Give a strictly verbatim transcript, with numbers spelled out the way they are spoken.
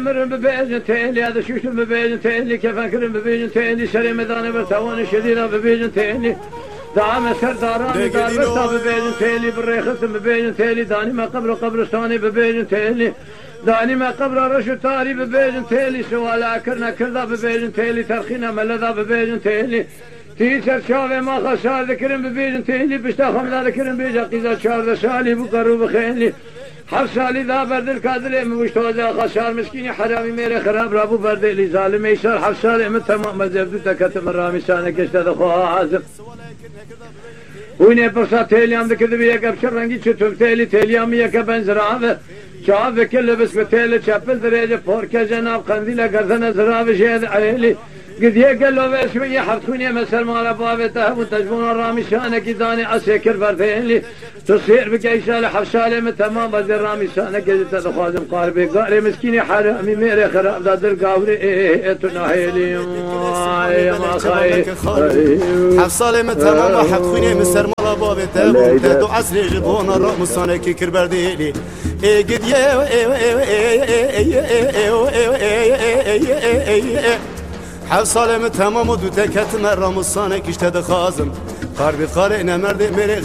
مرن ببيجن تيلي هذا شوشن ببيجن تيلي كيف أكرم ببيجن تيلي شري مداني برتوان شدينا ببيجن تيلي دعم سرداران دار برتا ببيجن تيلي بالريخص ببيجن تيلي داني ما قبر قبرستاني ببيجن تيلي داني ما قبر رشو تاري ببيجن تيلي سوالا كرنا كردا ببيجن تيلي ترخينا ملدا ببيجن تيلي تيسر شاوه ما خسار ذكرن ببيجن تيلي بشتا خمدا ذكرن بيجا قيزا شار سالي بقرو بخيلي حف سالی دا بردل کادله مشتوزه خسار مسکینی حرامی میره خراب رابو بردلی ظالم ایشار حف سالی من تمام مزبدو تکتم رامی سانه کشته دخواه حازم وینه پرسا تیلیام دکرده بی یک ابشر رنگی چطور تیلی تیلیامی یک بنزرابه چاو وکل بس به تیل چپل درجه پورکه جناب قندیل گردن زراب جید عیلی قد يقلوا باسمي حرتوني مسر مال بابته وتجبون الرامي شانك داني اسكر بردين تصير بقيسال حفصالي من تمام بدر الرامي شانك جت خادم قاربي قاري مسكيني حرامي ميري خراب دادر قاوري تناهيلي يا ما خاي حفصالي من تمام حرتوني مسر مال بابته وتدو عسل جبون الرامي شانك كر بردين قد يا حفصالي من تمام ودو تكت مرام الصانك اشتد خازم قاربي قارئنا مرد مري